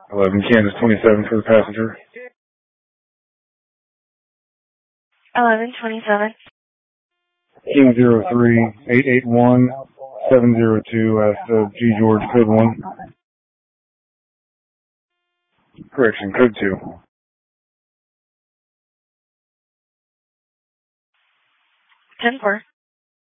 11 Kansas 27 for the passenger. 1127. King 03-881-702 at G George code 1. Correction, code 2. 10-4.